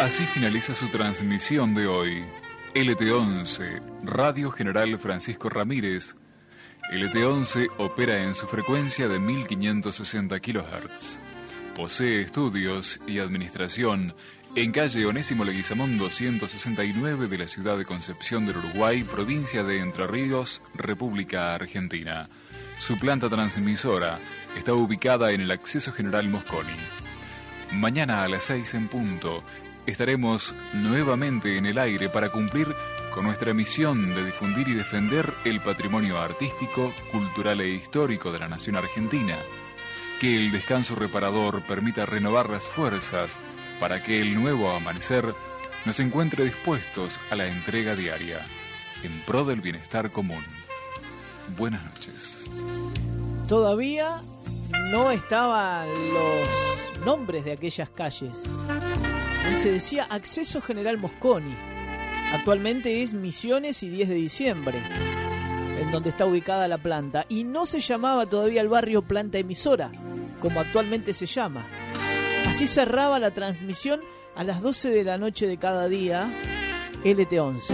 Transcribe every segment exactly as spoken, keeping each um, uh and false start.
Así finaliza su transmisión de hoy. L T once, Radio General Francisco Ramírez. L T once opera en su frecuencia de mil quinientos sesenta kilohertz. Posee estudios y administración en calle Onésimo Leguizamón doscientos sesenta y nueve de la ciudad de Concepción del Uruguay, provincia de Entre Ríos, República Argentina. Su planta transmisora está ubicada en el Acceso General Mosconi. Mañana a las seis en punto estaremos nuevamente en el aire para cumplir con nuestra misión de difundir y defender el patrimonio artístico, cultural e histórico de la nación argentina. Que el descanso reparador permita renovar las fuerzas para que el nuevo amanecer nos encuentre dispuestos a la entrega diaria, en pro del bienestar común. Buenas noches. Todavía no estaban los nombres de aquellas calles. Y se decía Acceso General Mosconi. Actualmente es Misiones y diez de diciembre, en donde está ubicada la planta. Y no se llamaba todavía el barrio Planta Emisora, como actualmente se llama. Así cerraba la transmisión a las doce de la noche de cada día, L T once.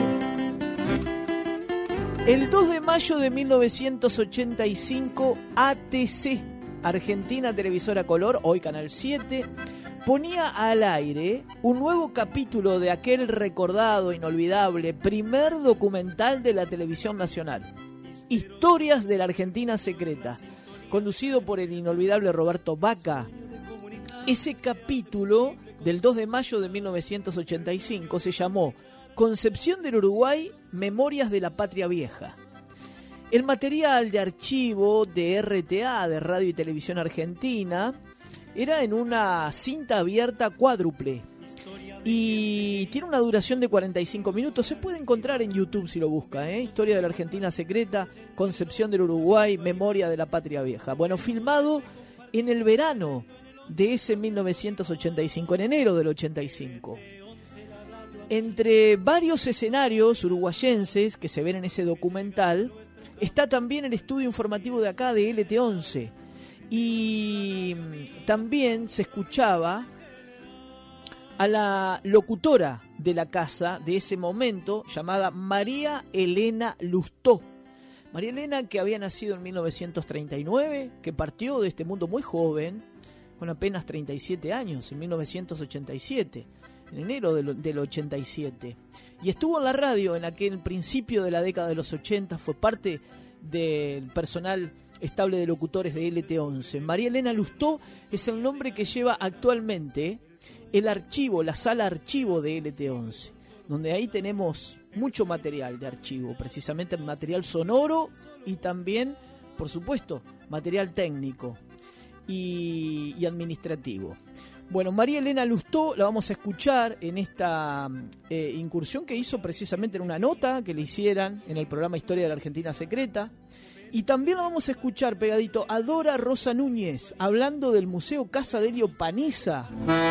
El dos de mayo de mil novecientos ochenta y cinco, A T C, Argentina Televisora Color, hoy Canal siete, ponía al aire un nuevo capítulo de aquel recordado, inolvidable, primer documental de la televisión nacional, Historias de la Argentina Secreta, conducido por el inolvidable Roberto Baca. Ese capítulo del dos de mayo de mil novecientos ochenta y cinco se llamó Concepción del Uruguay, Memorias de la Patria Vieja. El material de archivo de R T A, de Radio y Televisión Argentina, era en una cinta abierta cuádruple y tiene una duración de cuarenta y cinco minutos. Se puede encontrar en YouTube si lo busca, ¿eh? Historia de la Argentina Secreta, Concepción del Uruguay, Memoria de la Patria Vieja. Bueno, filmado en el verano de ese mil novecientos ochenta y cinco, en enero del ochenta y cinco. Entre varios escenarios uruguayenses que se ven en ese documental, está también el estudio informativo de acá de L T once. Y también se escuchaba a la locutora de la casa de ese momento, llamada María Elena Lustó. María Elena, que había nacido en mil novecientos treinta y nueve, que partió de este mundo muy joven, con apenas treinta y siete años, en mil novecientos ochenta y siete, en enero del, del ochenta y siete. Y estuvo en la radio en aquel principio de la década de los ochenta, fue parte del personal estable de locutores de L T once. María Elena Lustó es el nombre que lleva actualmente el archivo, la sala archivo de L T once, donde ahí tenemos mucho material de archivo, precisamente material sonoro y también, por supuesto, material técnico y, y administrativo. Bueno, María Elena Lustó la vamos a escuchar en esta eh, incursión que hizo precisamente en una nota que le hicieran en el programa Historia de la Argentina Secreta. Y también la vamos a escuchar pegadito a Dora Rosa Núñez hablando del Museo Casa Delio Paniza.